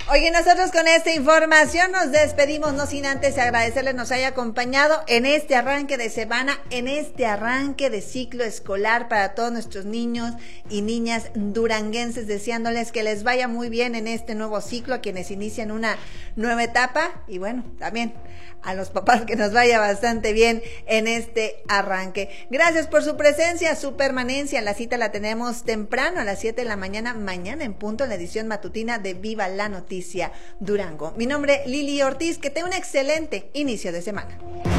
Oye, nosotros con esta información nos despedimos, no sin antes agradecerles nos haya acompañado en este arranque de semana, en este arranque de ciclo escolar para todos nuestros niños y niñas duranguenses, deseándoles que les vaya muy bien en este nuevo ciclo, a quienes inician una nueva etapa y bueno, también a los papás que nos vaya bastante bien en este arranque. Gracias por su presencia, su permanencia. La cita la tenemos temprano a las 7 de la mañana en punto, en la edición matutina de Viva la Noticia Durango. Mi nombre, Lili Ortiz, que tenga un excelente inicio de semana.